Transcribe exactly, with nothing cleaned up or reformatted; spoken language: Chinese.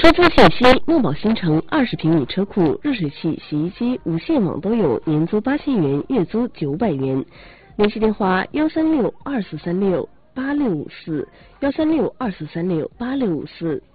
合资信息：墨宝新城二十平米车库，热水器、洗衣机、无线网都有，年租八千元，月租九百元。联系电话：幺三六二四三六八六五四，幺三六二四三六八六五四。